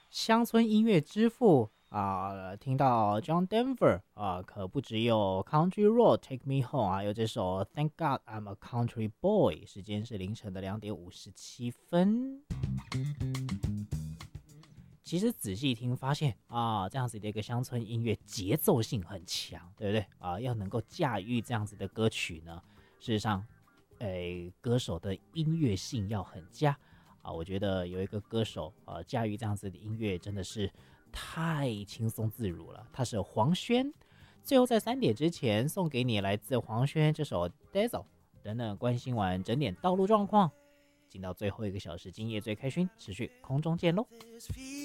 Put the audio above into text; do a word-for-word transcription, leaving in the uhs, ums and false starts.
乡村音乐之父啊，听到 John Denver 啊，可不只有 Country Road Take Me Home 啊，有这首 Thank God I'm a Country Boy。时间是凌晨的两点五十七分。其实仔细听发现啊，这样子的一个乡村音乐节奏性很强，对不对啊？要能够驾驭这样子的歌曲呢，事实上，诶，歌手的音乐性要很佳啊。我觉得有一个歌手啊，驾驭这样子的音乐真的是太轻松自如了。他是黄轩。最后在三点之前送给你来自黄轩这首《Diesel》。等等，关心完整点道路状况，进到最后一个小时，今夜最开心，持续空中见喽。